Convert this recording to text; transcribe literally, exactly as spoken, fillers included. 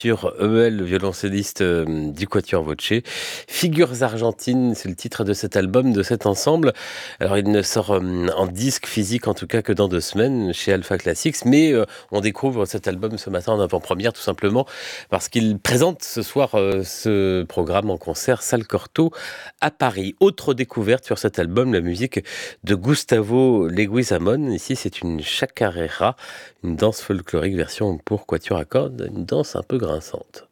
Sur Heuel, le violoncelliste, hem, du quatuor Voce. Figures argentines, c'est le titre de cet album, de cet ensemble. Alors il ne sort, hem, en disque physique en tout cas que dans deux semaines chez Alpha Classics, mais heu, on découvre cet album ce matin en avant-première tout simplement parce qu'il présente ce soir, heu, ce programme en concert Salle Cortot à Paris. Autre découverte sur cet album, la musique de Gustavo Leguizamón. Ici, c'est une chacarera, une danse folklorique version pour quatuor à cordes, une danse un peu grinçante.